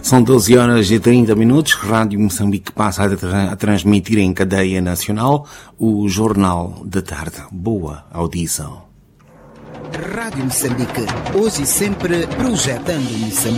São 12 horas e 30 minutos. Rádio Moçambique passa a transmitir em cadeia nacional o Jornal da Tarde. Boa audição. Rádio Moçambique, hoje e sempre projetando Moçambique.